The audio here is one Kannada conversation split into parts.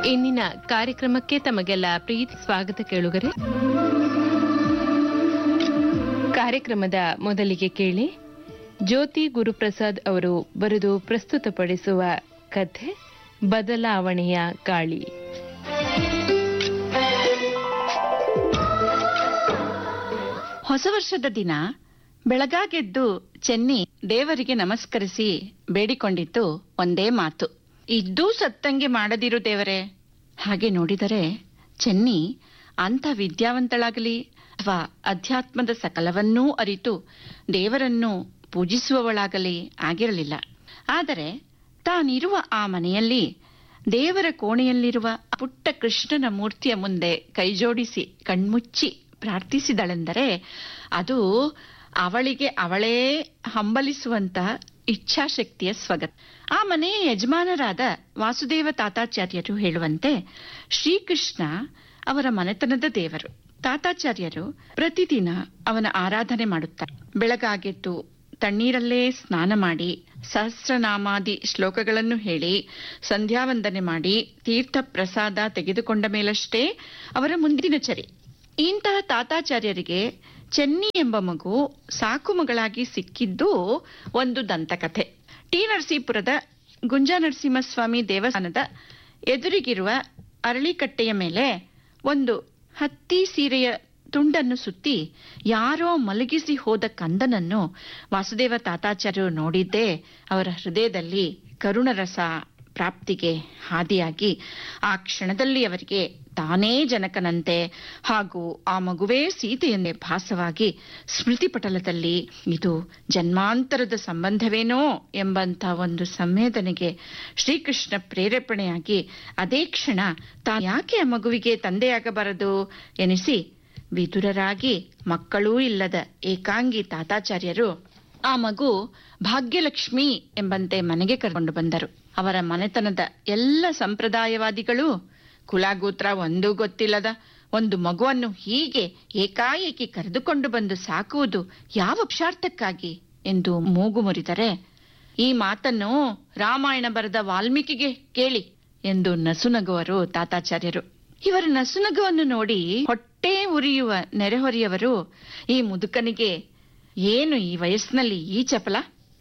ಇಂದಿನ ಕಾರ್ಯಕ್ರಮಕ್ಕೆ ತಮಗೆಲ್ಲ ಪ್ರೀತಿ ಸ್ವಾಗತ ಕೇಳುಗರೆ. ಕಾರ್ಯಕ್ರಮದ ಮೊದಲಿಗೆ ಕೇಳಿ ಜ್ಯೋತಿ ಗುರುಪ್ರಸಾದ್ ಅವರು ಬರೆದು ಪ್ರಸ್ತುತಪಡಿಸುವ ಕಥೆ ಬದಲಾವಣೆಯ ಗಾಳಿ. ಹೊಸ ವರ್ಷದ ದಿನ ಬೆಳಗಾಗೆದ್ದು ಚೆನ್ನಿ ದೇವರಿಗೆ ನಮಸ್ಕರಿಸಿ ಬೇಡಿಕೊಂಡಿದ್ದು ಒಂದೇ ಮಾತು, ಇದ್ದೂ ಸತ್ತಂಗೆ ಮಾಡದಿರು ದೇವರೇ. ಹಾಗೆ ನೋಡಿದರೆ ಚೆನ್ನಿ ಅಂಥ ವಿದ್ಯಾವಂತಳಾಗಲಿ ಅಥವಾ ಅಧ್ಯಾತ್ಮದ ಸಕಲವನ್ನೂ ಅರಿತು ದೇವರನ್ನು ಪೂಜಿಸುವವಳಾಗಲಿ ಆಗಿರಲಿಲ್ಲ. ಆದರೆ ತಾನಿರುವ ಆ ಮನೆಯಲ್ಲಿ ದೇವರ ಕೋಣೆಯಲ್ಲಿರುವ ಪುಟ್ಟ ಕೃಷ್ಣನ ಮೂರ್ತಿಯ ಮುಂದೆ ಕೈಜೋಡಿಸಿ ಕಣ್ಮುಚ್ಚಿ ಪ್ರಾರ್ಥಿಸಿದಳೆಂದರೆ ಅದು ಅವಳಿಗೆ ಅವಳೇ ಹಂಬಲಿಸುವಂತ ಇಚ್ಛಾಶಕ್ತಿಯ ಸ್ವಗತ. ಆ ಮನೆಯ ಯಜಮಾನರಾದ ವಾಸುದೇವ ತಾತಾಚಾರ್ಯರು ಹೇಳುವಂತೆ ಶ್ರೀಕೃಷ್ಣ ಅವರ ಮನೆತನದ ದೇವರು. ತಾತಾಚಾರ್ಯರು ಪ್ರತಿದಿನ ಅವನ ಆರಾಧನೆ ಮಾಡುತ್ತಾರೆ. ಬೆಳಗಾಗೆದ್ದು ತಣ್ಣೀರಲ್ಲೇ ಸ್ನಾನ ಮಾಡಿ ಸಹಸ್ರನಾಮಾದಿ ಶ್ಲೋಕಗಳನ್ನು ಹೇಳಿ ಸಂಧ್ಯಾವಂದನೆ ಮಾಡಿ ತೀರ್ಥ ಪ್ರಸಾದ ತೆಗೆದುಕೊಂಡ ಮೇಲಷ್ಟೇ ಅವರ ಮುಂದಿನ ಚರಿ. ಇಂತಹ ತಾತಾಚಾರ್ಯರಿಗೆ ಚೆನ್ನಿ ಎಂಬ ಮಗು ಸಾಕು ಮಗಳಾಗಿ ಸಿಕ್ಕಿದ್ದು ಒಂದು ದಂತಕಥೆ. ಟಿ ನರಸೀಪುರದ ಗುಂಜಾನರಸಿಂಹಸ್ವಾಮಿ ದೇವಸ್ಥಾನದ ಎದುರಿಗಿರುವ ಅರಳಿಕಟ್ಟೆಯ ಮೇಲೆ ಒಂದು ಹತ್ತಿ ಸೀರೆಯ ತುಂಡನ್ನು ಸುತ್ತಿ ಯಾರೋ ಮಲಗಿಸಿ ಹೋದ ಕಂದನನ್ನು ವಾಸುದೇವ ತಾತಾಚಾರ್ಯರು ನೋಡಿದ್ದೇ ಅವರ ಹೃದಯದಲ್ಲಿ ಕರುಣರಸ ಪ್ರಾಪ್ತಿಗೆ ಹಾದಿಯಾಗಿ ಆ ಕ್ಷಣದಲ್ಲಿ ಅವರಿಗೆ ತಾನೇ ಜನಕನಂತೆ ಹಾಗೂ ಆ ಮಗುವೇ ಸೀತೆಯನ್ನೇ ಭಾಸವಾಗಿ ಸ್ಮೃತಿಪಟಲದಲ್ಲಿ ಇದು ಜನ್ಮಾಂತರದ ಸಂಬಂಧವೇನೋ ಎಂಬಂತ ಒಂದು ಸಂವೇದನೆಗೆ ಶ್ರೀಕೃಷ್ಣ ಪ್ರೇರೇಪಣೆಯಾಗಿ ಅದೇ ಕ್ಷಣ ಯಾಕೆ ಆ ಮಗುವಿಗೆ ತಂದೆಯಾಗಬಾರದು ಎನಿಸಿ ವಿದುರರಾಗಿ ಮಕ್ಕಳೂ ಇಲ್ಲದ ಏಕಾಂಗಿ ತಾತಾಚಾರ್ಯರು ಆ ಮಗು ಭಾಗ್ಯಲಕ್ಷ್ಮಿ ಎಂಬಂತೆ ಮನೆಗೆ ಕರೆದುಕೊಂಡು ಬಂದರು. ಅವರ ಮನೆತನದ ಎಲ್ಲ ಸಂಪ್ರದಾಯವಾದಿಗಳು ಕುಲಗೋತ್ರ ಒಂದೂ ಗೊತ್ತಿಲ್ಲದ ಒಂದು ಮಗುವನ್ನು ಹೀಗೆ ಏಕಾಏಕಿ ಕರೆದುಕೊಂಡು ಬಂದು ಸಾಕುವುದು ಯಾವ ಪುರುಷಾರ್ಥಕ್ಕಾಗಿ ಎಂದು ಮೂಗು ಮುರಿದರೆ, ಈ ಮಾತನ್ನು ರಾಮಾಯಣ ಬರೆದ ವಾಲ್ಮೀಕಿಗೆ ಕೇಳಿ ಎಂದು ನಸುನಗುವರು ತಾತಾಚಾರ್ಯರು. ಇವರ ನಸುನಗುವನ್ನು ನೋಡಿ ಹೊಟ್ಟೆ ಉರಿಯುವ ನೆರೆಹೊರೆಯವರು ಈ ಮುದುಕನಿಗೆ ಏನು ಈ ವಯಸ್ಸಿನಲ್ಲಿ ಈ ಚಪಲ,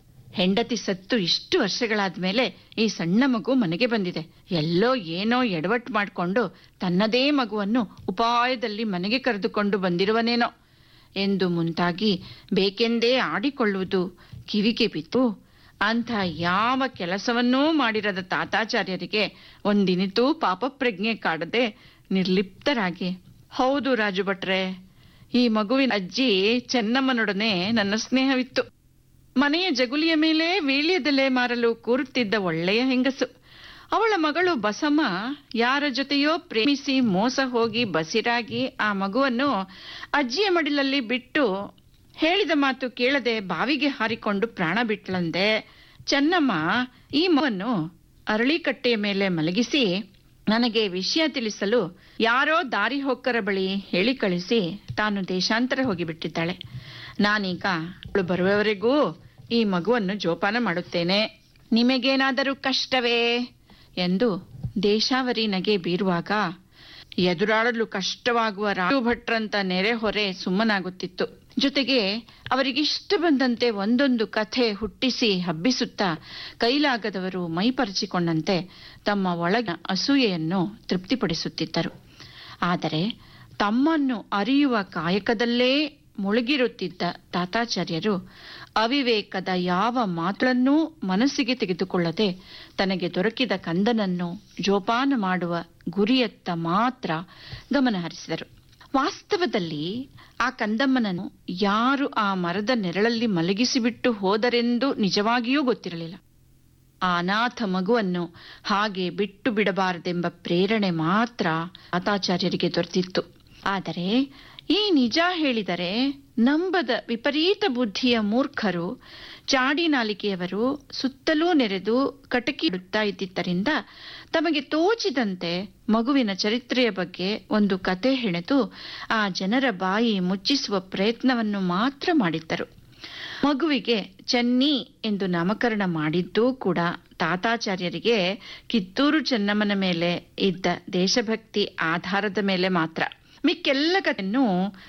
ಹೆಂಡತಿ ಸತ್ತು ಇಷ್ಟು ವರ್ಷಗಳಾದ್ಮೇಲೆ ಈ ಸಣ್ಣ ಮಗು ಮನೆಗೆ ಬಂದಿದೆ, ಎಲ್ಲೋ ಏನೋ ಎಡವಟ್ಟು ಮಾಡಿಕೊಂಡು ತನ್ನದೇ ಮಗುವನ್ನು ಉಪಾಯದಲ್ಲಿ ಮನೆಗೆ ಕರೆದುಕೊಂಡು ಬಂದಿರುವನೇನೋ ಎಂದು ಮುಂತಾಗಿ ಬೇಕೆಂದೇ ಆಡಿಕೊಳ್ಳುವುದು ಕಿವಿಗೆ ಬಿತ್ತು. ಅಂಥ ಯಾವ ಕೆಲಸವನ್ನೂ ಮಾಡಿರದ ತಾತಾಚಾರ್ಯರಿಗೆ ಒಂದಿನಿತೂ ಪಾಪಪ್ರಜ್ಞೆ ಕಾಡದೆ ನಿರ್ಲಿಪ್ತರಾಗಿ, ಹೌದು ರಾಜು ಭಟ್ರೆ, ಈ ಮಗುವಿನ ಅಜ್ಜಿ ಚೆನ್ನಮ್ಮನೊಡನೆ ನನ್ನ ಸ್ನೇಹವಿತ್ತು. ಮನೆಯ ಜಗುಲಿಯ ಮೇಲೆ ವೀಳ್ಯದೆಲೆ ಮಾರಲು ಕೂರುತ್ತಿದ್ದ ಒಳ್ಳೆಯ ಹೆಂಗಸು. ಅವಳ ಮಗಳು ಬಸಮ್ಮ ಯಾರ ಜೊತೆಯೋ ಪ್ರೇಮಿಸಿ ಮೋಸ ಹೋಗಿ ಬಸಿರಾಗಿ ಆ ಮಗುವನ್ನು ಅಜ್ಜಿಯ ಮಡಿಲಲ್ಲಿ ಬಿಟ್ಟು ಹೇಳಿದ ಮಾತು ಕೇಳದೆ ಬಾವಿಗೆ ಹಾರಿಕೊಂಡು ಪ್ರಾಣ ಬಿಟ್ಲಂದೆ. ಚೆನ್ನಮ್ಮ ಈ ಮಗುವನ್ನು ಅರಳಿಕಟ್ಟೆಯ ಮೇಲೆ ಮಲಗಿಸಿ ನನಗೆ ವಿಷಯ ತಿಳಿಸಲು ಯಾರೋ ದಾರಿ ಹೋಕ್ಕರ ಬಳಿ ಹೇಳಿ ಕಳಿಸಿ ತಾನು ದೇಶಾಂತರ ಹೋಗಿಬಿಟ್ಟಿದ್ದಾಳೆ. ನಾನೀಗ ಅವಳು ಬರುವವರೆಗೂ ಈ ಮಗುವನ್ನು ಜೋಪಾನ ಮಾಡುತ್ತೇನೆ, ನಿಮಗೇನಾದರೂ ಕಷ್ಟವೇ ಎಂದು ದೇಶಾವರಿ ನಗೆ ಬೀರುವಾಗ ಎದುರಾಡಲು ಕಷ್ಟವಾಗುವ ರಾಜು ಭಟ್ರಂತ ನೆರೆಹೊರೆ ಸುಮ್ಮನಾಗುತ್ತಿತ್ತು. ಜೊತೆಗೆ ಅವರಿಗಿಷ್ಟ ಬಂದಂತೆ ಒಂದೊಂದು ಕಥೆ ಹುಟ್ಟಿಸಿ ಹಬ್ಬಿಸುತ್ತಾ ಕೈಲಾಗದವರು ಮೈಪರಿಚಿಕೊಂಡಂತೆ ತಮ್ಮ ಒಳಗಿನ ಅಸೂಯೆಯನ್ನು ತೃಪ್ತಿಪಡಿಸುತ್ತಿದ್ದರು. ಆದರೆ ತಮ್ಮನ್ನು ಅರಿಯುವ ಕಾಯಕದಲ್ಲೇ ಮುಳುಗಿರುತ್ತಿದ್ದ ತಾತಾಚಾರ್ಯರು ಅವಿವೇಕದ ಯಾವ ಮಾತುಗಳನ್ನೂ ಮನಸ್ಸಿಗೆ ತೆಗೆದುಕೊಳ್ಳದೆ ತನಗೆ ದೊರಕಿದ ಕಂದನನ್ನು ಜೋಪಾನ ಮಾಡುವ ಗುರಿಯತ್ತ ಮಾತ್ರ ಗಮನ ಹರಿಸಿದರು. ವಾಸ್ತವದಲ್ಲಿ ಆ ಕಂದಮ್ಮನನ್ನು ಯಾರು ಆ ಮರದ ನೆರಳಲ್ಲಿ ಮಲಗಿಸಿಬಿಟ್ಟು ಹೋದರೆಂದು ನಿಜವಾಗಿಯೂ ಗೊತ್ತಿರಲಿಲ್ಲ. ಆ ಅನಾಥ ಮಗುವನ್ನು ಹಾಗೆ ಬಿಟ್ಟು ಬಿಡಬಾರದೆಂಬ ಪ್ರೇರಣೆ ಮಾತ್ರ ತಾತಾಚಾರ್ಯರಿಗೆ ದೊರೆತಿತ್ತು. ಆದರೆ ಈ ನಿಜ ಹೇಳಿದರೆ ನಂಬದ ವಿಪರೀತ ಬುದ್ಧಿಯ ಮೂರ್ಖರು ಚಾಡಿ ನಾಲಿಕೆಯವರು ಸುತ್ತಲೂ ನೆರೆದು ಕಟಕಿ ಬಿಡುತ್ತಾ ಇದ್ದಿದ್ದರಿಂದ ತಮಗೆ ತೋಚಿದಂತೆ ಮಗುವಿನ ಚರಿತ್ರೆಯ ಬಗ್ಗೆ ಒಂದು ಕತೆ ಹೆಣೆದು ಆ ಜನರ ಬಾಯಿ ಮುಚ್ಚಿಸುವ ಪ್ರಯತ್ನವನ್ನು ಮಾತ್ರ ಮಾಡಿದ್ದರು. ಮಗುವಿಗೆ ಚೆನ್ನಿ ಎಂದು ನಾಮಕರಣ ಮಾಡಿದ್ದೂ ಕೂಡ ತಾತಾಚಾರ್ಯರಿಗೆ ಕಿತ್ತೂರು ಚೆನ್ನಮ್ಮನ ಮೇಲೆ ಇದ್ದ ದೇಶಭಕ್ತಿ ಆಧಾರದ ಮೇಲೆ ಮಾತ್ರ. ಮಿಕ್ಕೆಲ್ಲ ಕಥೆಯನ್ನು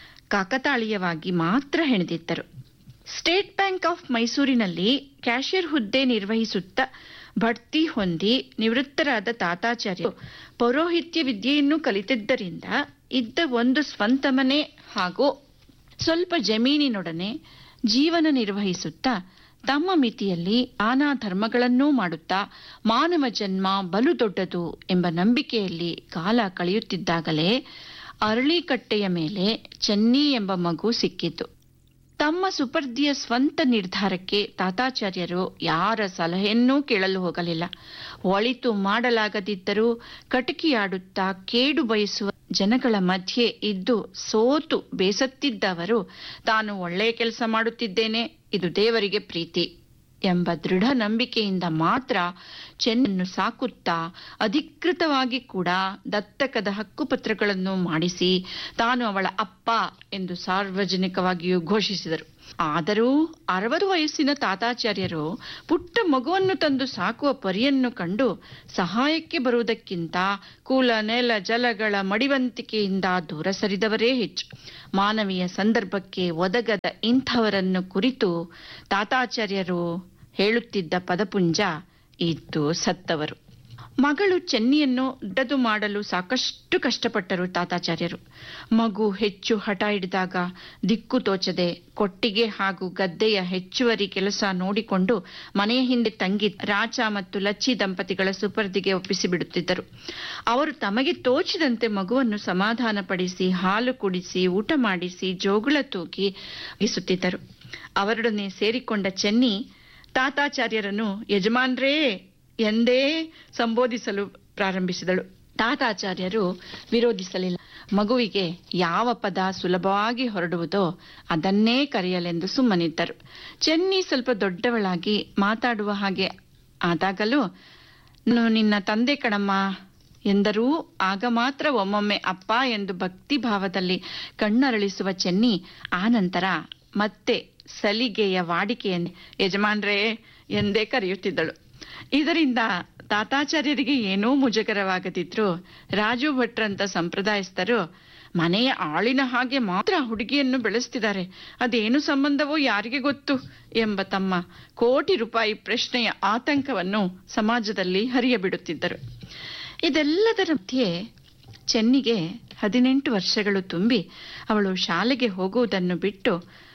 ಕಾಕತಾಳೀಯವಾಗಿ ಮಾತ್ರ ಹೆಣೆದಿದ್ದರು. ಸ್ಟೇಟ್ ಬ್ಯಾಂಕ್ ಆಫ್ ಮೈಸೂರಿನಲ್ಲಿ ಕ್ಯಾಷಿಯರ್ ಹುದ್ದೆ ನಿರ್ವಹಿಸುತ್ತಾ ಬಡ್ತಿ ಹೊಂದಿ ನಿವೃತ್ತರಾದ ತಾತಾಚಾರ್ಯರು ಪೌರೋಹಿತ್ಯ ವಿದ್ಯೆಯನ್ನು ಕಲಿತಿದ್ದರಿಂದ ಇದ್ದ ಒಂದು ಸ್ವಂತ ಮನೆ ಹಾಗೂ ಸ್ವಲ್ಪ ಜಮೀನಿನೊಡನೆ ಜೀವನ ನಿರ್ವಹಿಸುತ್ತಾ ತಮ್ಮ ಮಿತಿಯಲ್ಲಿ ನಾನಾ ಧರ್ಮಗಳನ್ನೂ ಮಾಡುತ್ತಾ ಮಾನವ ಜನ್ಮ ಬಲು ದೊಡ್ಡದು ಎಂಬ ನಂಬಿಕೆಯಲ್ಲಿ ಕಾಲ ಕಳೆಯುತ್ತಿದ್ದಾಗಲೇ ಅರಳಿಕಟ್ಟೆಯ ಮೇಲೆ ಚೆನ್ನಿ ಎಂಬ ಮಗು ಸಿಕ್ಕಿತು. ತಮ್ಮ ಸುಪರ್ದಿಯ ಸ್ವಂತ ನಿರ್ಧಾರಕ್ಕೆ ತಾತಾಚಾರ್ಯರು ಯಾರ ಸಲಹೆಯನ್ನೂ ಕೇಳಲು ಹೋಗಲಿಲ್ಲ. ಒಳಿತು ಮಾಡಲಾಗದಿದ್ದರೂ ಕಟಕಿಯಾಡುತ್ತಾ ಕೇಡು ಬಯಸುವ ಜನಗಳ ಮಧ್ಯೆ ಇದ್ದು ಸೋತು ಬೇಸತ್ತಿದ್ದ ಅವರು, ತಾನು ಒಳ್ಳೆಯ ಕೆಲಸ ಮಾಡುತ್ತಿದ್ದೇನೆ, ಇದು ದೇವರಿಗೆ ಪ್ರೀತಿ ಎಂಬ ದೃಢ ನಂಬಿಕೆಯಿಂದ ಮಾತ್ರ ಚೆನ್ನನ್ನು ಸಾಕುತ್ತಾ ಅಧಿಕೃತವಾಗಿ ಕೂಡ ದತ್ತಕದ ಹಕ್ಕುಪತ್ರಗಳನ್ನು ಮಾಡಿಸಿ ತಾನು ಅವಳ ಅಪ್ಪ ಎಂದು ಸಾರ್ವಜನಿಕವಾಗಿಯೂ ಘೋಷಿಸಿದರು. ಆದರೂ 60 ವಯಸ್ಸಿನ ತಾತಾಚಾರ್ಯರು ಪುಟ್ಟ ಮಗುವನ್ನು ತಂದು ಸಾಕುವ ಪರಿಯನ್ನು ಕಂಡು ಸಹಾಯಕ್ಕೆ ಬರುವುದಕ್ಕಿಂತ ಕುಲ ನೆಲ ಜಲಗಳ ಮಡಿವಂತಿಕೆಯಿಂದ ದೂರ ಸರಿದವರೇ ಹೆಚ್ಚು. ಮಾನವೀಯ ಸಂದರ್ಭಕ್ಕೆ ಒದಗದ ಇಂಥವರನ್ನು ಕುರಿತು ತಾತಾಚಾರ್ಯರು ಹೇಳುತ್ತಿದ್ದ ಪದಪುಂಜ ಇದ್ದು ಸತ್ತವರು. ಮಗಳು ಚೆನ್ನಿಯನ್ನು ದೊಡ್ಡದು ಮಾಡಲು ಸಾಕಷ್ಟು ಕಷ್ಟಪಟ್ಟರು ತಾತಾಚಾರ್ಯರು. ಮಗು ಹೆಚ್ಚು ಹಠ ಹಿಡಿದಾಗ ದಿಕ್ಕು ತೋಚದೆ ಕೊಟ್ಟಿಗೆ ಹಾಗೂ ಗದ್ದೆಯ ಹೆಚ್ಚುವರಿ ಕೆಲಸ ನೋಡಿಕೊಂಡು ಮನೆಯ ಹಿಂದೆ ತಂಗಿ ರಾಚ ಮತ್ತು ಲಚ್ಚಿ ದಂಪತಿಗಳ ಸುಪರ್ದಿಗೆ ಒಪ್ಪಿಸಿಬಿಡುತ್ತಿದ್ದರು. ಅವರು ತಮಗೆ ತೋಚಿದಂತೆ ಮಗುವನ್ನು ಸಮಾಧಾನಪಡಿಸಿ ಹಾಲು ಕುಡಿಸಿ ಊಟ ಮಾಡಿಸಿ ಜೋಗುಳ ತೂಗಿ ಇಸುತ್ತಿದ್ದರು. ಅವರೊಡನೆ ಸೇರಿಕೊಂಡ ಚೆನ್ನಿ ತಾತಾಚಾರ್ಯರನ್ನು ಯಜಮಾನ್ರೇ ಎಂದೇ ಸಂಬೋಧಿಸಲು ಪ್ರಾರಂಭಿಸಿದಳು. ತಾತಾಚಾರ್ಯರು ವಿರೋಧಿಸಲಿಲ್ಲ. ಮಗುವಿಗೆ ಯಾವ ಪದ ಸುಲಭವಾಗಿ ಹೊರಡುವುದೋ ಅದನ್ನೇ ಕರೆಯಲೆಂದು ಸುಮ್ಮನಿದ್ದರು. ಚೆನ್ನಿ ಸ್ವಲ್ಪ ದೊಡ್ಡವಳಾಗಿ ಮಾತಾಡುವ ಹಾಗೆ ಆದಾಗಲೂ ನಾನು ನಿನ್ನ ತಂದೆ ಕಣಮ್ಮ ಎಂದರೂ ಆಗ ಮಾತ್ರ ಒಮ್ಮೊಮ್ಮೆ ಅಪ್ಪ ಎಂದು ಭಕ್ತಿ ಭಾವದಲ್ಲಿ ಕಣ್ಣರಳಿಸುವ ಚೆನ್ನಿ ಆನಂತರ ಮತ್ತೆ ಸಲಿಗೆಯ ವಾಡಿಕೆಯನ್ನೇ ಯಜಮಾನ್ರೇ ಎಂದೇ ಕರೆಯುತ್ತಿದ್ದಳು. ಇದರಿಂದ ತಾತಾಚಾರ್ಯರಿಗೆ ಏನೂ ಮುಜುಗರವಾಗದಿದ್ರು ರಾಜು ಭಟ್ರಂತ ಸಂಪ್ರದಾಯಸ್ಥರು ಮನೆಯ ಆಳಿನ ಹಾಗೆ ಮಾತ್ರ ಹುಡುಗಿಯನ್ನು ಬೆಳೆಸ್ತಿದ್ದಾರೆ, ಅದೇನು ಸಂಬಂಧವೋ ಯಾರಿಗೆ ಗೊತ್ತು ಎಂಬ ತಮ್ಮ ಕೋಟಿ ರೂಪಾಯಿ ಪ್ರಶ್ನೆಯ ಆತಂಕವನ್ನು ಸಮಾಜದಲ್ಲಿ ಹರಿಯಬಿಡುತ್ತಿದ್ದರು. ಇದೆಲ್ಲದರ ಮಧ್ಯೆ ಚೆನ್ನಿಗೆ 18 ವರ್ಷಗಳು ತುಂಬಿ ಅವಳು ಶಾಲೆಗೆ ಹೋಗುವುದನ್ನು ಬಿಟ್ಟು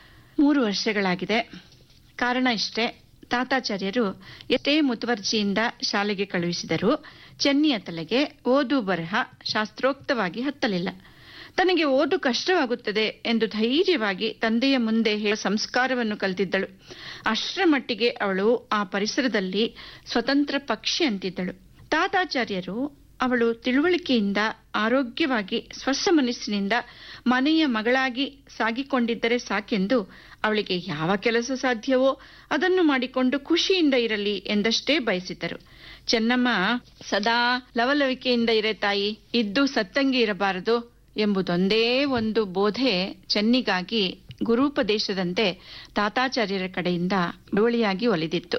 3 ವರ್ಷಗಳಾಗಿದೆ. ಕಾರಣ ಇಷ್ಟೇ, ತಾತಾಚಾರ್ಯರು ಎಷ್ಟೇ ಮುತುವರ್ಜಿಯಿಂದ ಶಾಲೆಗೆ ಕಳುಹಿಸಿದರೂ ಚೆನ್ನಿಯ ತಲೆಗೆ ಓದು ಬರಹ ಶಾಸ್ತ್ರೋಕ್ತವಾಗಿ ಹತ್ತಲಿಲ್ಲ. ತನಗೆ ಓದು ಕಷ್ಟವಾಗುತ್ತದೆ ಎಂದು ಧೈರ್ಯವಾಗಿ ತಂದೆಯ ಮುಂದೆ ಹೇಳುವ ಸಂಸ್ಕಾರವನ್ನು ಕಲಿತಿದ್ದಳು. ಅಷ್ಟರ ಮಟ್ಟಿಗೆ ಅವಳು ಆ ಪರಿಸರದಲ್ಲಿ ಸ್ವತಂತ್ರ ಪಕ್ಷಿ ಅಂತಿದ್ದಳು. ತಾತಾಚಾರ್ಯರು ಅವಳು ತಿಳುವಳಿಕೆಯಿಂದ ಆರೋಗ್ಯವಾಗಿ ಸ್ವಸ್ಥ ಮನಸ್ಸಿನಿಂದ ಮನೆಯ ಮಗಳಾಗಿ ಸಾಗಿಕೊಂಡಿದ್ದರೆ ಸಾಕೆಂದು ಅವಳಿಗೆ ಯಾವ ಕೆಲಸ ಸಾಧ್ಯವೋ ಅದನ್ನು ಮಾಡಿಕೊಂಡು ಖುಷಿಯಿಂದ ಇರಲಿ ಎಂದಷ್ಟೇ ಬಯಸಿದ್ದರು. ಚೆನ್ನಮ್ಮ ಸದಾ ಲವಲವಿಕೆಯಿಂದ ಇರೆ ತಾಯಿ, ಇದ್ದು ಸತ್ತಂಗಿ ಇರಬಾರದು ಎಂಬುದೊಂದೇ ಒಂದು ಬೋಧೆ ಚೆನ್ನಿಗಾಗಿ ಗುರೂಪದೇಶದಂತೆ ತಾತಾಚಾರ್ಯರ ಕಡೆಯಿಂದ ಬಿಡುವಳಿಯಾಗಿ ಒಲಿದಿತ್ತು.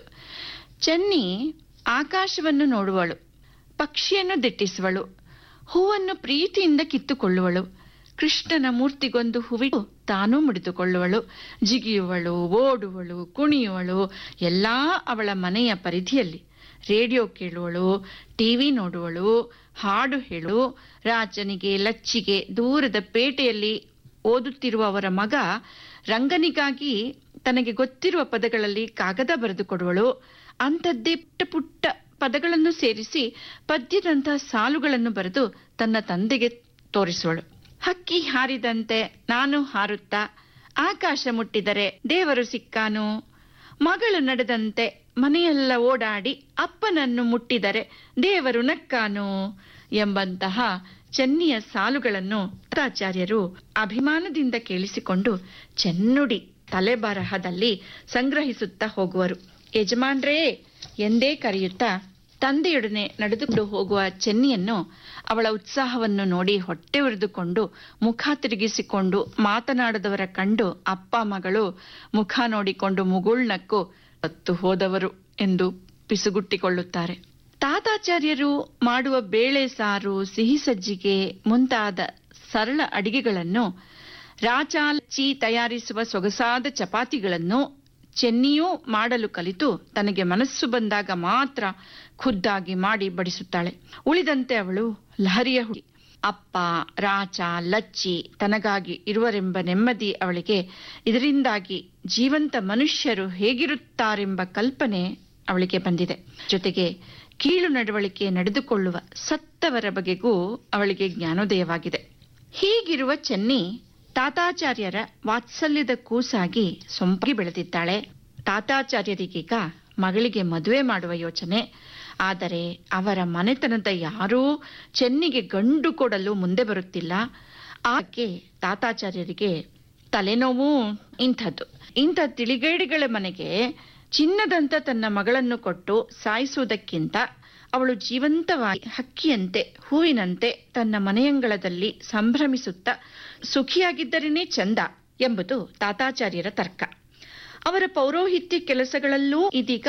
ಚೆನ್ನಿ ಆಕಾಶವನ್ನು ನೋಡುವಳು, ಪಕ್ಷಿಯನ್ನು ದಿಟ್ಟಿಸುವಳು, ಹೂವನ್ನು ಪ್ರೀತಿಯಿಂದ ಕಿತ್ತುಕೊಳ್ಳುವಳು, ಕೃಷ್ಣನ ಮೂರ್ತಿಗೊಂದು ಹೂವಿಟ್ಟು ತಾನೂ ಮುಡಿದುಕೊಳ್ಳುವಳು, ಜಿಗಿಯುವಳು, ಓಡುವಳು, ಕುಣಿಯುವಳು, ಎಲ್ಲಾ ಅವಳ ಮನೆಯ ಪರಿಧಿಯಲ್ಲಿ. ರೇಡಿಯೋ ಕೇಳುವಳು, ಟಿವಿ ನೋಡುವಳು, ಹಾಡು ಹೇಳು, ರಾಜನಿಗೆ ಲಚ್ಚಿಗೆ ದೂರದ ಪೇಟೆಯಲ್ಲಿ ಓದುತ್ತಿರುವ ಅವರ ಮಗ ರಂಗನಿಗಾಗಿ ತನಗೆ ಗೊತ್ತಿರುವ ಪದಗಳಲ್ಲಿ ಕಾಗದ ಬರೆದು ಕೊಡುವಳು. ಅಂಥದ್ದೇ ಪುಟ್ಟ ಪುಟ್ಟ ಪದಗಳನ್ನು ಸೇರಿಸಿ ಪದ್ಯದಂತಹ ಸಾಲುಗಳನ್ನು ಬರೆದು ತನ್ನ ತಂದೆಗೆ ತೋರಿಸುವಳು. ಹಕ್ಕಿ ಹಾರಿದಂತೆ ನಾನು ಹಾರುತ್ತಾ ಆಕಾಶ ಮುಟ್ಟಿದರೆ ದೇವರು ಸಿಕ್ಕಾನು, ಮಗಳು ನಡೆದಂತೆ ಮನೆಯೆಲ್ಲ ಓಡಾಡಿ ಅಪ್ಪನನ್ನು ಮುಟ್ಟಿದರೆ ದೇವರು ನಕ್ಕಾನು ಎಂಬಂತಹ ಚೆನ್ನಿಯ ಸಾಲುಗಳನ್ನು ತಾತಾಚಾರ್ಯರು ಅಭಿಮಾನದಿಂದ ಕೇಳಿಸಿಕೊಂಡು ಚೆನ್ನುಡಿ ತಲೆಬರಹದಲ್ಲಿ ಸಂಗ್ರಹಿಸುತ್ತಾ ಹೋಗುವರು. ಯಜಮಾನ್ರೇ ಎಂದೇ ಕರೆಯುತ್ತಾ ತಂದೆಯೊಡನೆ ನಡೆದುಕೊಂಡು ಹೋಗುವ ಚೆನ್ನಿಯನ್ನು ಅವಳ ಉತ್ಸಾಹವನ್ನು ನೋಡಿ ಹೊಟ್ಟೆ ಉರಿದುಕೊಂಡು ಮುಖ ತಿರುಗಿಸಿಕೊಂಡು ಮಾತನಾಡದವರ ಕಂಡು ಅಪ್ಪ ಮಗಳು ಮುಖ ನೋಡಿಕೊಂಡು ಮುಗುಳ್ನಕ್ಕು ಸತ್ತು ಹೋದವರು ಎಂದು ಪಿಸುಗುಟ್ಟಿಕೊಳ್ಳುತ್ತಾರೆ. ತಾತಾಚಾರ್ಯರು ಮಾಡುವ ಬೇಳೆ ಸಾರು, ಸಿಹಿ ಸಜ್ಜಿಗೆ ಮುಂತಾದ ಸರಳ ಅಡಿಗೆಗಳನ್ನು, ರಾಚಾಲಚ್ಚಿ ತಯಾರಿಸುವ ಸೊಗಸಾದ ಚಪಾತಿಗಳನ್ನು ಚೆನ್ನಿಯೂ ಮಾಡಲು ಕಲಿತು ತನಗೆ ಮನಸ್ಸು ಬಂದಾಗ ಮಾತ್ರ ಖುದ್ದಾಗಿ ಮಾಡಿ ಬಡಿಸುತ್ತಾಳೆ. ಉಳಿದಂತೆ ಅವಳು ಲಹರಿಯ ಹುಡಿ. ಅಪ್ಪ, ರಾಚ, ಲಚ್ಚಿ ತನಗಾಗಿ ಇರುವರೆಂಬ ನೆಮ್ಮದಿ ಅವಳಿಗೆ. ಇದರಿಂದಾಗಿ ಜೀವಂತ ಮನುಷ್ಯರು ಹೇಗಿರುತ್ತಾರೆಂಬ ಕಲ್ಪನೆ ಅವಳಿಗೆ ಬಂದಿದೆ. ಜೊತೆಗೆ ಕೀಳು ನಡವಳಿಕೆ ನಡೆದುಕೊಳ್ಳುವ ಸತ್ತವರ ಬಗೆಗೂ ಅವಳಿಗೆ ಜ್ಞಾನೋದಯವಾಗಿದೆ. ಹೀಗಿರುವ ಚೆನ್ನಿ ತಾತಾಚಾರ್ಯರ ವಾತ್ಸಲ್ಯದ ಕೂಸಾಗಿ ಸೊಂಪಾಗಿ ಬೆಳೆದಿದ್ದಾಳೆ. ತಾತಾಚಾರ್ಯರಿಗೀಗ ಮಗಳಿಗೆ ಮದುವೆ ಮಾಡುವ ಯೋಚನೆ. ಆದರೆ ಅವರ ಮನೆತನದ ಯಾರೂ ಚೆನ್ನಿಗೆ ಗಂಡು ಕೊಡಲು ಮುಂದೆ ಬರುತ್ತಿಲ್ಲ. ಆಕೆ ತಾತಾಚಾರ್ಯರಿಗೆ ತಲೆನೋವು ಇಂಥ ತಿಳಿಗೇಡಿಗಳ ಮನೆಗೆ ಚಿನ್ನದಂತ ತನ್ನ ಮಗಳನ್ನು ಕೊಟ್ಟು ಸಾಯಿಸುವುದಕ್ಕಿಂತ ಅವಳು ಜೀವಂತವಾಗಿ ಹಕ್ಕಿಯಂತೆ ಹೂವಿನಂತೆ ತನ್ನ ಮನೆಯಂಗಳದಲ್ಲಿ ಸಂಭ್ರಮಿಸುತ್ತಾ ಸುಖಿಯಾಗಿದ್ದರೇನೇ ಚಂದ ಎಂಬುದು ತಾತಾಚಾರ್ಯರ ತರ್ಕ. ಅವರ ಪೌರೋಹಿತ್ಯ ಕೆಲಸಗಳಲ್ಲೂ ಇದೀಗ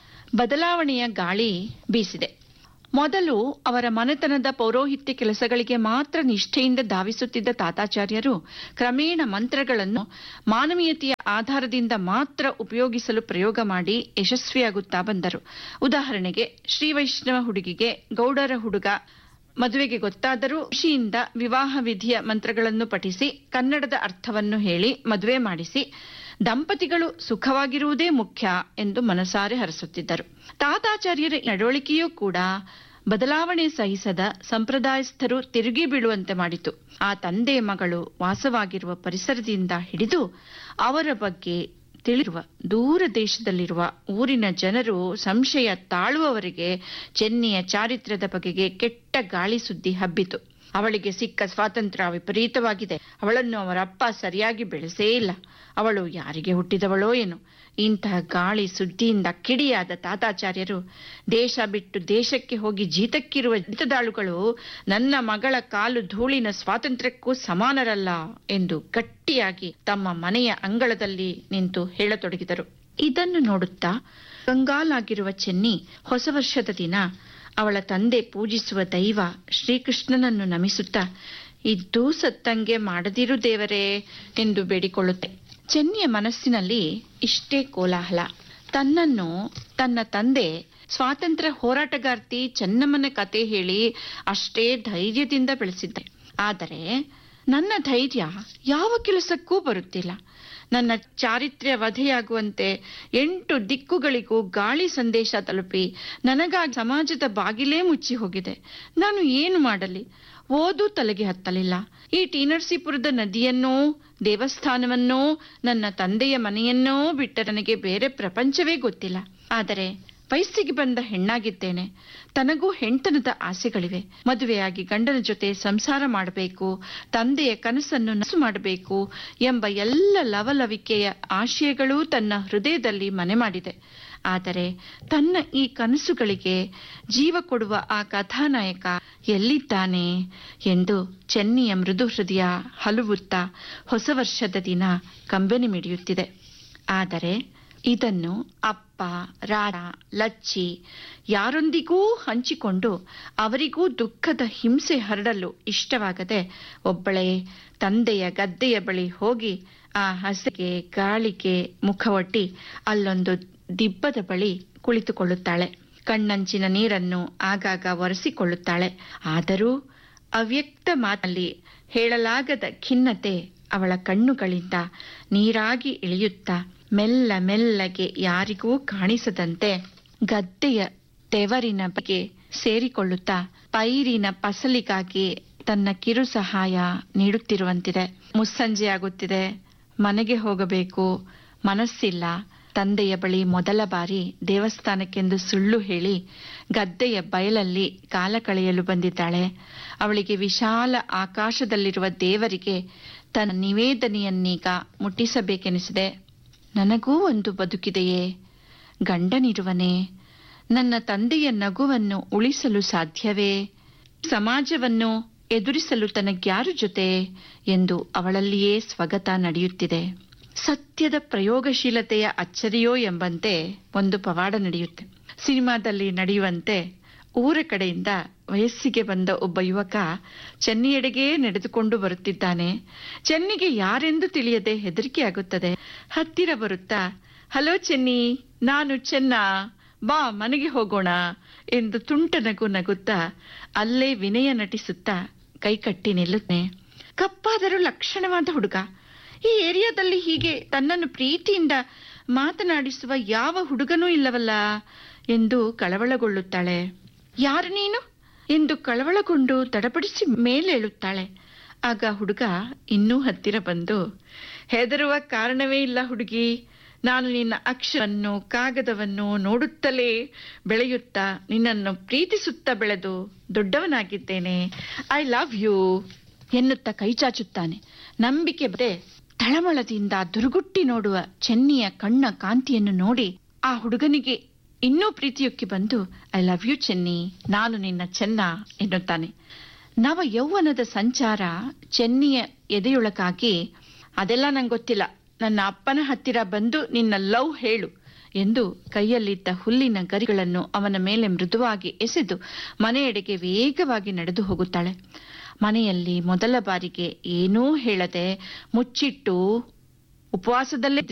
ಬದಲಾವಣೆಯ ಗಾಳಿ ಬೀಸಿದೆ. ಮೊದಲು ಅವರ ಮನೆತನದ ಪೌರೋಹಿತ್ಯ ಕೆಲಸಗಳಿಗೆ ಮಾತ್ರ ನಿಷ್ಠೆಯಿಂದ ಧಾವಿಸುತ್ತಿದ್ದ ತಾತಾಚಾರ್ಯರು ಕ್ರಮೇಣ ಮಂತ್ರಗಳನ್ನು ಮಾನವೀಯತೆಯ ಆಧಾರದಿಂದ ಮಾತ್ರ ಉಪಯೋಗಿಸಲು ಪ್ರಯೋಗ ಮಾಡಿ ಯಶಸ್ವಿಯಾಗುತ್ತಾ ಬಂದರು. ಉದಾಹರಣೆಗೆ, ಶ್ರೀ ವೈಷ್ಣವ ಹುಡುಗಿಗೆ ಗೌಡರ ಹುಡುಗ ಮದುವೆಗೆ ಗೊತ್ತಾದರೂ ಖುಷಿಯಿಂದ ವಿವಾಹ ವಿಧಿಯ ಮಂತ್ರಗಳನ್ನು ಪಠಿಸಿ ಕನ್ನಡದ ಅರ್ಥವನ್ನು ಹೇಳಿ ಮದುವೆ ಮಾಡಿಸಿ ದಂಪತಿಗಳು ಸುಖವಾಗಿರುವುದೇ ಮುಖ್ಯ ಎಂದು ಮನಸಾರೆ ಹರಸುತ್ತಿದ್ದರು. ತಾತಾಚಾರ್ಯರ ನಡವಳಿಕೆಯೂ ಕೂಡ ಬದಲಾವಣೆ ಸಹಿಸದ ಸಂಪ್ರದಾಯಸ್ಥರು ತಿರುಗಿ ಬೀಳುವಂತೆ ಮಾಡಿತು. ಆ ತಂದೆ ಮಗಳು ವಾಸವಾಗಿರುವ ಪರಿಸರದಿಂದ ಹಿಡಿದು ಅವರ ಬಗ್ಗೆ ತಿಳಿರುವ ದೂರ ದೇಶದಲ್ಲಿರುವ ಊರಿನ ಜನರು ಸಂಶಯ ತಾಳುವವರೆಗೆ ಚೆನ್ನಿಯ ಚಾರಿತ್ರ್ಯದ ಬಗೆಗೆ ಕೆಟ್ಟ ಗಾಳಿ ಸುದ್ದಿ ಹಬ್ಬಿತು. ಅವಳಿಗೆ ಸಿಕ್ಕ ಸ್ವಾತಂತ್ರ್ಯ ವಿಪರೀತವಾಗಿದೆ. ಅವಳನ್ನು ಅವರಪ್ಪ ಸರಿಯಾಗಿ ಬೆಳೆಸೇ ಇಲ್ಲ. ಅವಳು ಯಾರಿಗೆ ಹುಟ್ಟಿದವಳೋ ಏನು? ಇಂತಹ ಗಾಳಿ ಸುದ್ದಿಯಿಂದ ಕಿಡಿಯಾದ ತಾತಾಚಾರ್ಯರು, ದೇಶ ಬಿಟ್ಟು ದೇಶಕ್ಕೆ ಹೋಗಿ ಜೀತಕ್ಕಿರುವ ಜೀತದಾಳುಗಳು ನನ್ನ ಮಗಳ ಕಾಲು ಧೂಳಿನ ಸ್ವಾತಂತ್ರ್ಯಕ್ಕೂ ಸಮಾನರಲ್ಲ ಎಂದು ಗಟ್ಟಿಯಾಗಿ ತಮ್ಮ ಮನೆಯ ಅಂಗಳದಲ್ಲಿ ನಿಂತು ಹೇಳತೊಡಗಿದರು. ಇದನ್ನು ನೋಡುತ್ತಾ ಕಂಗಾಲಾಗಿರುವ ಚೆನ್ನಿ ಹೊಸ ವರ್ಷದ ದಿನ ಅವಳ ತಂದೆ ಪೂಜಿಸುವ ದೈವ ಶ್ರೀಕೃಷ್ಣನನ್ನು ನಮಿಸುತ್ತಾ, ಇದ್ದೂ ಸತ್ತಂಗೆ ಮಾಡದಿರು ದೇವರೇ ಎಂದು ಬೇಡಿಕೊಳ್ಳುತ್ತೆ. ಚೆನ್ನಿಯ ಮನಸ್ಸಿನಲ್ಲಿ ಇಷ್ಟೇ ಕೋಲಾಹಲ. ತನ್ನನ್ನು ತನ್ನ ತಂದೆ ಸ್ವಾತಂತ್ರ್ಯ ಹೋರಾಟಗಾರ್ತಿ ಚೆನ್ನಮ್ಮನ ಕತೆ ಹೇಳಿ ಅಷ್ಟೇ ಧೈರ್ಯದಿಂದ ಬೆಳೆಸಿದ್ದೆ. ಆದರೆ ನನ್ನ ಧೈರ್ಯ ಯಾವ ಕೆಲಸಕ್ಕೂ ಬರುತ್ತಿಲ್ಲ. ನನ್ನ ಚಾರಿತ್ರ್ಯ ವಧೆಯಾಗುವಂತೆ 8 ದಿಕ್ಕುಗಳಿಗೂ ಗಾಳಿ ಸಂದೇಶ ತಲುಪಿ ನನಗಾಗಿ ಸಮಾಜದ ಬಾಗಿಲೇ ಮುಚ್ಚಿ ಹೋಗಿದೆ. ನಾನು ಏನು ಮಾಡಲಿ? ಓದು ತಲೆಗೆ ಹತ್ತಲಿಲ್ಲ. ಈ ಟಿ.ನರಸೀಪುರದ ನದಿಯನ್ನೋ ದೇವಸ್ಥಾನವನ್ನೋ ನನ್ನ ತಂದೆಯ ಮನೆಯನ್ನೋ ಬಿಟ್ಟ ನನಗೆ ಬೇರೆ ಪ್ರಪಂಚವೇ ಗೊತ್ತಿಲ್ಲ. ಆದರೆ ವಯಸ್ಸಿಗೆ ಬಂದ ಹೆಣ್ಣಾಗಿದ್ದೇನೆ. ತನಗೂ ಹೆಣ್ತನದ ಆಸೆಗಳಿವೆ. ಮದುವೆಯಾಗಿ ಗಂಡನ ಜೊತೆ ಸಂಸಾರ ಮಾಡಬೇಕು, ತಂದೆಯ ಕನಸನ್ನು ನನಸು ಮಾಡಬೇಕು ಎಂಬ ಎಲ್ಲ ಲವಲವಿಕೆಯ ಆಶಯಗಳೂ ತನ್ನ ಹೃದಯದಲ್ಲಿ ಮನೆ ಮಾಡಿದೆ. ಆದರೆ ತನ್ನ ಈ ಕನಸುಗಳಿಗೆ ಜೀವ ಕೊಡುವ ಆ ಕಥಾನಾಯಕ ಎಲ್ಲಿದ್ದಾನೆ ಎಂದು ಚೆನ್ನಿಯ ಮೃದು ಹೃದಯ ಹಲುವುತ್ತಾ ಹೊಸ ವರ್ಷದ ದಿನ ಕಂಬನಿ ಮಿಡಿಯುತ್ತಿದೆ. ಆದರೆ ಇದನ್ನು ಅಪ್ಪ, ರಾಧ, ಲಚ್ಚಿ ಯಾರೊಂದಿಗೂ ಹಂಚಿಕೊಂಡು ಅವರಿಗೂ ದುಃಖದ ಹಿಂಸೆ ಹರಡಲು ಇಷ್ಟವಾಗದೆ ಒಬ್ಬಳೇ ತಂದೆಯ ಗದ್ದೆಯ ಬಳಿ ಹೋಗಿ ಆ ಹಸೆಗೆ ಗಾಳಿಗೆ ಮುಖವೊಡ್ಡಿ ಅಲ್ಲೊಂದು ದಿಬ್ಬದ ಬಳಿ ಕುಳಿತುಕೊಳ್ಳುತ್ತಾಳೆ. ಕಣ್ಣಂಚಿನ ನೀರನ್ನು ಆಗಾಗ ಒರೆಸಿಕೊಳ್ಳುತ್ತಾಳೆ. ಆದರೂ ಅವ್ಯಕ್ತ ಮಾತಲ್ಲಿ ಹೇಳಲಾಗದ ಖಿನ್ನತೆ ಅವಳ ಕಣ್ಣುಗಳಿಂದ ನೀರಾಗಿ ಇಳಿಯುತ್ತಾ ಮೆಲ್ಲ ಮೆಲ್ಲಗೆ ಯಾರಿಗೂ ಕಾಣಿಸದಂತೆ ಗದ್ದೆಯ ತೆವರಿನ ಬಗ್ಗೆ ಸೇರಿಕೊಳ್ಳುತ್ತಾ ಪೈರಿನ ಫಸಲಿಗಾಗಿ ತನ್ನ ಕಿರು ಸಹಾಯ ನೀಡುತ್ತಿರುವಂತಿದೆ. ಮುಸ್ಸಂಜೆಯಾಗುತ್ತಿದೆ. ಮನೆಗೆ ಹೋಗಬೇಕು. ಮನಸ್ಸಿಲ್ಲ. ತಂದೆಯ ಬಳಿ ಮೊದಲ ಬಾರಿ ದೇವಸ್ಥಾನಕ್ಕೆಂದು ಸುಳ್ಳು ಹೇಳಿ ಗದ್ದೆಯ ಬಯಲಲ್ಲಿ ಕಾಲ ಕಳೆಯಲು ಬಂದಿದ್ದಾಳೆ. ಅವಳಿಗೆ ವಿಶಾಲ ಆಕಾಶದಲ್ಲಿರುವ ದೇವರಿಗೆ ತನ್ನ ನಿವೇದನೆಯನ್ನೀಗ ಮುಟ್ಟಿಸಬೇಕೆನಿಸಿದೆ. ನನಗೂ ಒಂದು ಬದುಕಿದೆಯೇ? ಗಂಡನಿರುವನೇ? ನನ್ನ ತಂದೆಯ ನಗುವನ್ನು ಉಳಿಸಲು ಸಾಧ್ಯವೇ? ಸಮಾಜವನ್ನು ಎದುರಿಸಲು ತನಗ್ಯಾರು ಜೊತೆ ಎಂದು ಅವಳಲ್ಲಿಯೇ ಸ್ವಗತ ನಡೆಯುತ್ತಿದೆ. ಸತ್ಯದ ಪ್ರಯೋಗಶೀಲತೆಯ ಅಚ್ಚರಿಯೋ ಎಂಬಂತೆ ಒಂದು ಪವಾಡ ನಡೆಯುತ್ತೆ. ಸಿನಿಮಾದಲ್ಲಿ ನಡೆಯುವಂತೆ ಊರ ಕಡೆಯಿಂದ ವಯಸ್ಸಿಗೆ ಬಂದ ಒಬ್ಬ ಯುವಕ ಚೆನ್ನಿಯೆಡೆಗೆ ನಡೆದುಕೊಂಡು ಬರುತ್ತಿದ್ದಾನೆ. ಚೆನ್ನಿಗೆ ಯಾರೆಂದು ತಿಳಿಯದೆ ಹೆದರಿಕೆ ಆಗುತ್ತದೆ. ಹತ್ತಿರ ಬರುತ್ತಾ, ಹಲೋ ಚೆನ್ನಿ, ನಾನು ಚೆನ್ನ, ಬಾ ಮನೆಗೆ ಹೋಗೋಣ ಎಂದು ತುಂಟ ನಗು ನಗುತ್ತಾ ಅಲ್ಲೇ ವಿನಯ ನಟಿಸುತ್ತಾ ಕೈಕಟ್ಟಿ ನಿಲ್ಲುತ್ತಾನೆ. ಕಪ್ಪಾದರೂ ಲಕ್ಷಣವಾದ ಹುಡುಗ. ಈ ಏರಿಯಾದಲ್ಲಿ ಹೀಗೆ ತನ್ನನ್ನು ಪ್ರೀತಿಯಿಂದ ಮಾತನಾಡಿಸುವ ಯಾವ ಹುಡುಗನೂ ಇಲ್ಲವಲ್ಲ ಎಂದು ಕಳವಳಗೊಳ್ಳುತ್ತಾಳೆ. ಯಾರು ನೀನು ಎಂದು ಕಳವಳಗೊಂಡು ತಡಪಡಿಸಿ ಮೇಲೇಳುತ್ತಾಳೆ. ಆಗ ಹುಡುಗ ಇನ್ನೂ ಹತ್ತಿರ ಬಂದು, ಹೆದರುವ ಕಾರಣವೇ ಇಲ್ಲ ಹುಡುಗಿ, ನಾನು ನಿನ್ನ ಅಕ್ಷರವನ್ನು ಕಾಗದವನ್ನು ನೋಡುತ್ತಲೇ ಬೆಳೆಯುತ್ತಾ ನಿನ್ನನ್ನು ಪ್ರೀತಿಸುತ್ತಾ ಬೆಳೆದು ದೊಡ್ಡವನಾಗಿದ್ದೇನೆ. ಐ ಲವ್ ಯು ಎನ್ನುತ್ತಾ ಕೈಚಾಚುತ್ತಾನೆ. ನಂಬಿಕೆ ಬದೆ ತಳಮಳದಿಂದ ದುರುಗುಟ್ಟಿ ನೋಡುವ ಚೆನ್ನಿಯ ಕಣ್ಣ ಕಾಂತಿಯನ್ನು ನೋಡಿ ಆ ಹುಡುಗನಿಗೆ ಇನ್ನೂ ಪ್ರೀತಿಯುಕ್ಕಿ ಬಂದು, ಐ ಲವ್ ಯು ಚೆನ್ನಿ, ನಾನು ನಿನ್ನ ಚೆನ್ನ ಎನ್ನುತ್ತಾನೆ. ನವ ಯೌವನದ ಸಂಚಾರ ಚೆನ್ನಿಯ ಎದೆಯೊಳಗಾಗಿ, ಅದೆಲ್ಲ ನಂಗೆ ಗೊತ್ತಿಲ್ಲ, ನನ್ನ ಅಪ್ಪನ ಹತ್ತಿರ ಬಂದು ನಿನ್ನ ಲವ್ ಹೇಳು ಎಂದು ಕೈಯಲ್ಲಿದ್ದ ಹುಲ್ಲಿನ ಗರಿಗಳನ್ನು ಅವನ ಮೇಲೆ ಮೃದುವಾಗಿ ಎಸೆದು ಮನೆಯೆಡೆಗೆ ವೇಗವಾಗಿ ನಡೆದು ಹೋಗುತ್ತಾಳೆ. ಮನೆಯಲ್ಲಿ ಮೊದಲ ಬಾರಿಗೆ ಏನೂ ಹೇಳದೆ ಮುಚ್ಚಿಟ್ಟು ಉಪವಾಸದಲ್ಲೇ